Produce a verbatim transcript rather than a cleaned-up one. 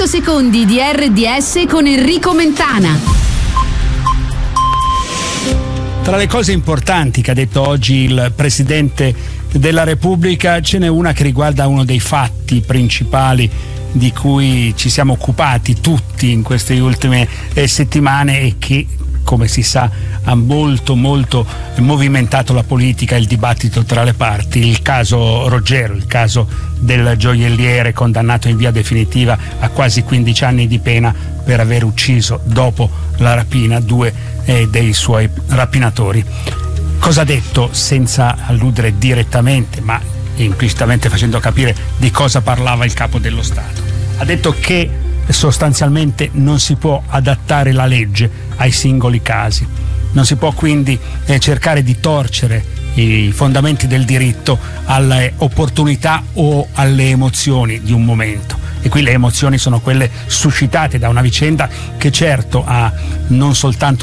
secondi di R D S con Enrico Mentana. Tra le cose importanti che ha detto oggi il Presidente della Repubblica ce n'è una che riguarda uno dei fatti principali di cui ci siamo occupati tutti in queste ultime eh, settimane e che, come si sa, ha molto molto movimentato la politica e il dibattito tra le parti. Il caso Roggero, il caso del gioielliere condannato in via definitiva a quasi quindici anni di pena per aver ucciso dopo la rapina due eh, dei suoi rapinatori. Cosa ha detto, senza alludere direttamente ma implicitamente facendo capire di cosa parlava il capo dello Stato? Ha detto che sostanzialmente non si può adattare la legge ai singoli casi, non si può quindi eh, cercare di torcere i fondamenti del diritto alle opportunità o alle emozioni di un momento. E qui le emozioni sono quelle suscitate da una vicenda che certo ha non soltanto